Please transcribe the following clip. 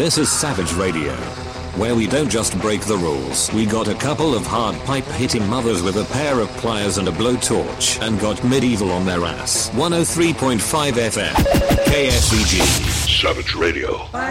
This is Savage Radio, where we don't just break the rules. We got a couple of hard pipe hitting mothers with a pair of pliers and a blowtorch and got medieval on their ass. 103.5 FM, KSEG. Savage Radio.